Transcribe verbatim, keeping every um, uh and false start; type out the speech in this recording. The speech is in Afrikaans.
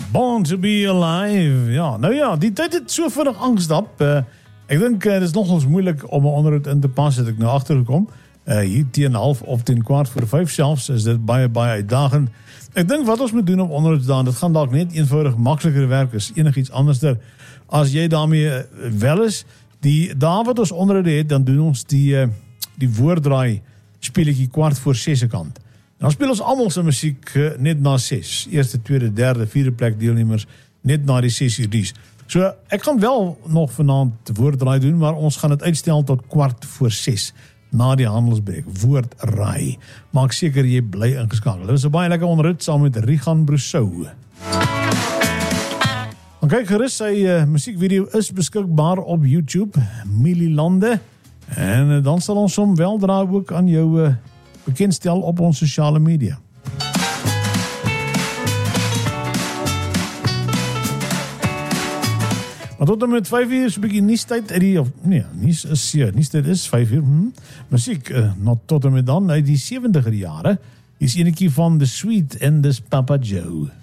Born to be alive. Ja, nou ja, die tyd het so vinnig aangestap. Uh, ek dink uh, dit is nogals moeilik om 'n onderhoud in te pas, het ek nou agtergekom. Uh, hier teen half of teen kwart voor vyf selfs is dit baie baie uitdagend. Ek dink wat ons moet doen op onderhoudsdae, dit gaan dalk net eenvoudig makliker werk as enigiets anderster. As jy daarmee uh, wel is, die dae wat ons onderhoude het, dan doen ons die uh, die woorddraai speletjie kwart voor ses kant. Dan speel ons almal se musiek uh, net na ses. Eerste, tweede, derde, vierde plek deelnemers net na die ses uur dies. So ek gaan wel nog vanaand woorddraai doen, maar ons gaan dit uitstel tot kwart voor ses na die handelsbreek. Woordraai. Maak seker jy bly ingeskakel. Dit is 'n baie lekker onderhoud saam met Rigan Brousseau. Dan kyk gerus, sy uh, musiekvideo is beskikbaar op YouTube, Mililande. En uh, dan sal ons hom weldra ook aan jou uh, bekendstel op ons sosiale media. Maar tot en met vyf uur is 'n bietjie nuustyd uit die, of nee, nuus is ja, nuustyd is vyf uur. Hm. Musiek, uh, not tot en met dan uit die sewentiger jare. Hier is enetjie van The Sweet and this Papa Joe.